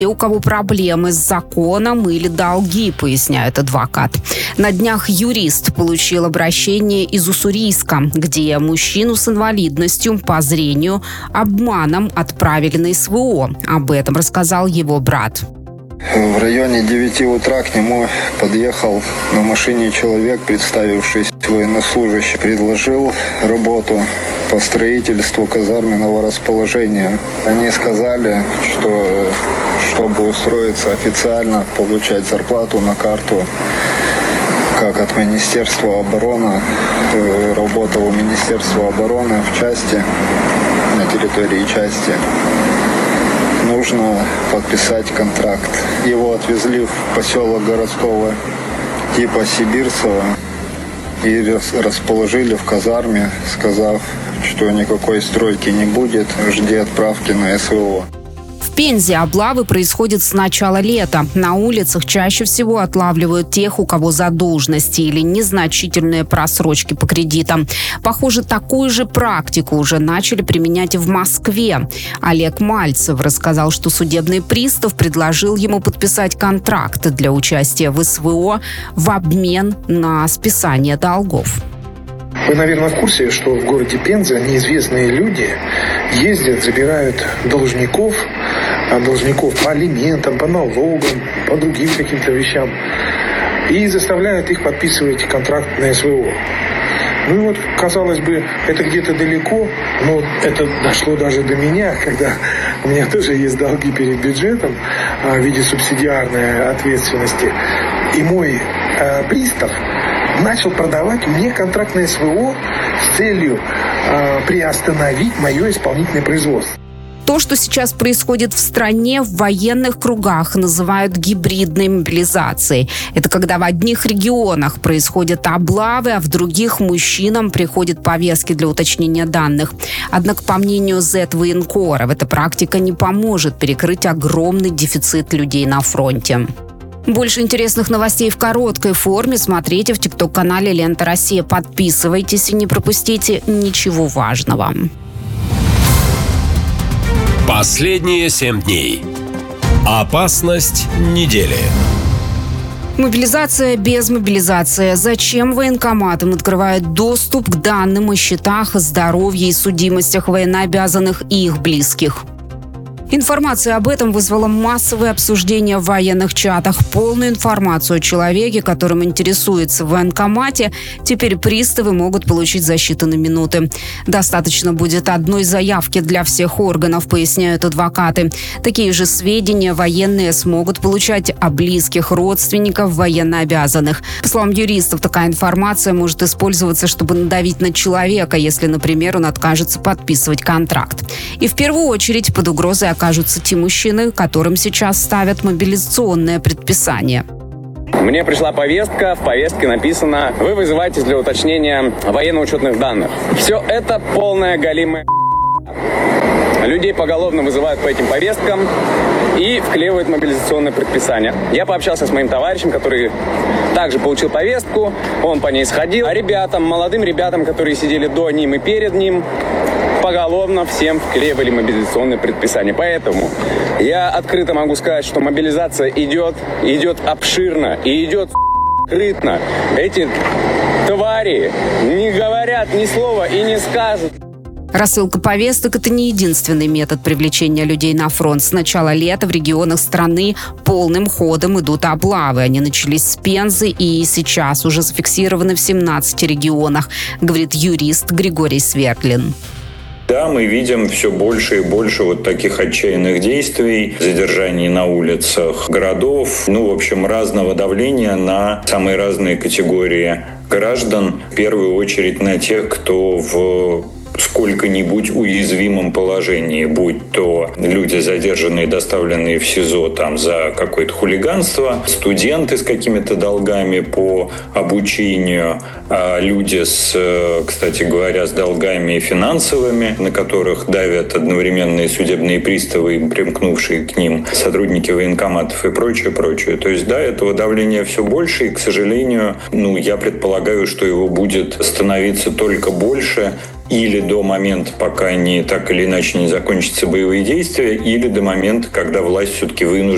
у кого проблемы с законом или долги, поясняет адвокат. На днях юрист получил обращение из Уссурийска, где мужчину с инвалидностью по зрению обманом отправили на СВО. Об этом рассказал его брат. В районе 9 утра к нему подъехал на машине человек, представившийся военнослужащим, предложил работу по строительству казарменного расположения. Они сказали, что чтобы устроиться официально, получать зарплату на карту, как от Министерства обороны, работал у Министерства обороны в части, на территории части, нужно подписать контракт. Его отвезли в поселок городского типа Сибирцево и расположили в казарме, сказав, что никакой стройки не будет, жди отправки на СВО. В Пензе облавы происходят с начала лета. На улицах чаще всего отлавливают тех, у кого задолженности или незначительные просрочки по кредитам. Похоже, такую же практику уже начали применять и в Москве. Олег Мальцев рассказал, что судебный пристав предложил ему подписать контракт для участия в СВО в обмен на списание долгов. Вы, наверное, в курсе, что в городе Пенза неизвестные люди ездят, забирают должников по алиментам, по налогам, по другим каким-то вещам и заставляют их подписывать контракт на СВО. Ну и вот, казалось бы, это где-то далеко, но это дошло даже до меня, когда у меня тоже есть долги перед бюджетом в виде субсидиарной ответственности. И мой пристав начал продавать мне контракт на СВО с целью приостановить мое исполнительное производство. То, что сейчас происходит в стране, в военных кругах называют гибридной мобилизацией. Это когда в одних регионах происходят облавы, а в других мужчинам приходят повестки для уточнения данных. Однако, по мнению зэт-военкоров, эта практика не поможет перекрыть огромный дефицит людей на фронте. Больше интересных новостей в короткой форме смотрите в ТикТок-канале «Лента Россия». Подписывайтесь и не пропустите ничего важного. Последние 7 дней. Опасность недели. Мобилизация без мобилизации. Зачем военкоматам открывают доступ к данным о счетах, здоровье и судимостях военнообязанных и их близких? Информация об этом вызвала массовое обсуждение в военных чатах. Полную информацию о человеке, которым интересуется в военкомате, теперь приставы могут получить за считанные минуты. Достаточно будет одной заявки для всех органов, поясняют адвокаты. Такие же сведения военные смогут получать о близких родственников военнообязанных. По словам юристов, такая информация может использоваться, чтобы надавить на человека, если, например, он откажется подписывать контракт. И в первую очередь под угрозой окажутся те мужчины, которым сейчас ставят мобилизационное предписание. Мне пришла повестка, в повестке написано: вы вызываетесь для уточнения военно-учетных данных. Все это полная галимая. Людей поголовно вызывают по этим повесткам и вклеивают мобилизационное предписание. Я пообщался с моим товарищем, который также получил повестку, он по ней сходил. А ребятам, молодым ребятам, которые сидели до ним и перед ним, поголовно всем вклеивали мобилизационное предписание. Поэтому я открыто могу сказать, что мобилизация идет обширно и идет скрытно. Эти твари не говорят ни слова и не скажут. Рассылка повесток – это не единственный метод привлечения людей на фронт. С начала лета в регионах страны полным ходом идут облавы. Они начались с Пензы и сейчас уже зафиксированы в 17 регионах, говорит юрист Григорий Свердлин. Да, мы видим все больше и больше вот таких отчаянных действий, задержаний на улицах городов, в общем, разного давления на самые разные категории граждан. В первую очередь на тех, кто в сколько-нибудь уязвимом положении, будь то люди, задержанные, доставленные в СИЗО там за какое-то хулиганство, студенты с какими-то долгами по обучению, люди кстати говоря, с долгами финансовыми, на которых давят одновременно и судебные приставы, и примкнувшие к ним сотрудники военкоматов и прочее. То есть, да, этого давления все больше, и, к сожалению, я предполагаю, что его будет становиться только больше, или до момента, пока так или иначе не закончатся боевые действия, или до момента, когда власть все-таки вынуждена